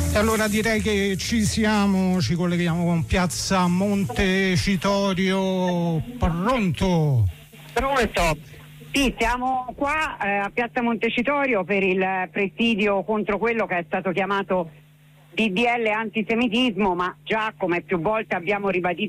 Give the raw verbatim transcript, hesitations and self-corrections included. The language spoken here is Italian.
E allora direi che ci siamo, ci colleghiamo con Piazza Montecitorio. Pronto? Pronto? Sì, siamo qua eh, a Piazza Montecitorio per il presidio contro quello che è stato chiamato D D L antisemitismo, ma già come più volte abbiamo ribadito